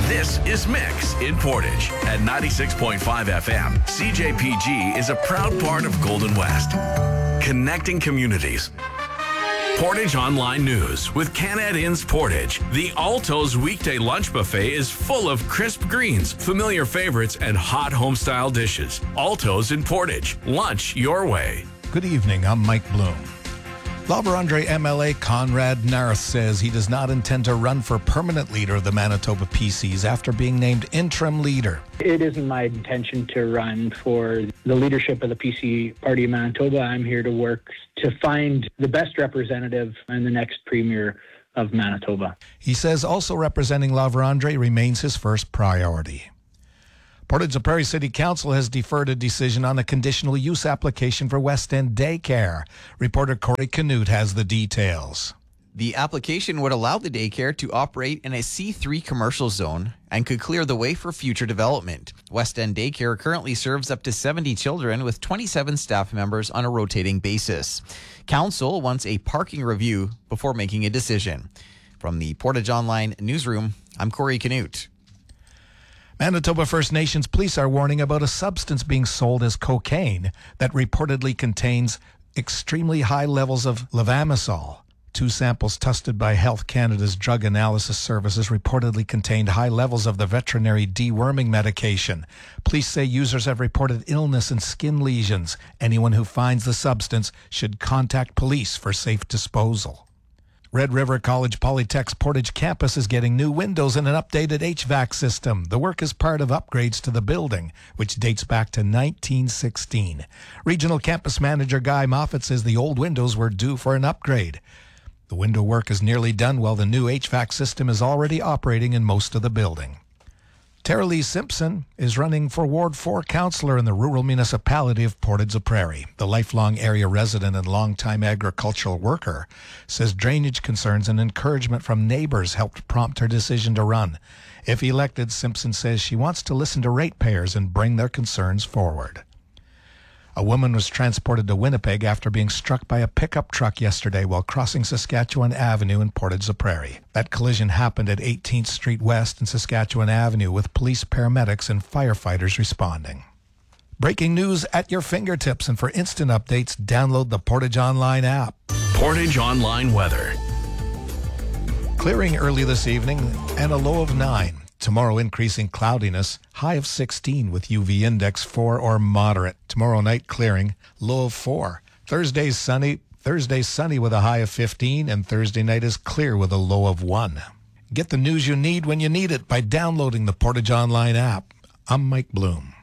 This is Mix in Portage at 96.5 FM. CJPG is a proud part of Golden West, connecting communities. Portage Online News with Canad Inns Portage. The Alto's weekday lunch buffet is full of crisp greens, familiar favorites, and hot home-style dishes. Alto's in Portage. Lunch your way. Good evening. I'm Mike Bloom. La Vérendrye MLA Conrad Narth says he does not intend to run for permanent leader of the Manitoba PCs after being named interim leader. It isn't my intention to run for the leadership of the PC Party of Manitoba. I'm here to work to find the best representative and the next premier of Manitoba. He says also representing La Vérendrye remains his first priority. Portage-la-Prairie City Council has deferred a decision on a conditional use application for West End Daycare. Reporter Corey Canute has the details. The application would allow the daycare to operate in a C3 commercial zone and could clear the way for future development. West End Daycare currently serves up to 70 children with 27 staff members on a rotating basis. Council wants a parking review before making a decision. From the Portage Online newsroom, I'm Corey Canute. Manitoba First Nations police are warning about a substance being sold as cocaine that reportedly contains extremely high levels of levamisole. 2 samples tested by Health Canada's Drug Analysis Services reportedly contained high levels of the veterinary deworming medication. Police say users have reported illness and skin lesions. Anyone who finds the substance should contact police for safe disposal. Red River College Polytech's Portage campus is getting new windows and an updated HVAC system. The work is part of upgrades to the building, which dates back to 1916. Regional Campus Manager Guy Moffat says the old windows were due for an upgrade. The window work is nearly done while the new HVAC system is already operating in most of the building. Tara Lee Simpson is running for Ward 4 councillor in the rural municipality of Portage-la-Prairie. The lifelong area resident and longtime agricultural worker says drainage concerns and encouragement from neighbors helped prompt her decision to run. If elected, Simpson says she wants to listen to ratepayers and bring their concerns forward. A woman was transported to Winnipeg after being struck by a pickup truck yesterday while crossing Saskatchewan Avenue in Portage-la-Prairie. That collision happened at 18th Street West and Saskatchewan Avenue with police, paramedics, and firefighters responding. Breaking news at your fingertips, and for instant updates, download the Portage Online app. Portage Online weather. Clearing early this evening and a low of 9. Tomorrow, increasing cloudiness, high of 16 with UV index 4 or moderate. Tomorrow night, clearing, low of 4. Thursday sunny with a high of 15, and Thursday night is clear with a low of 1. Get the news you need when you need it by downloading the Portage Online app. I'm Mike Bloom.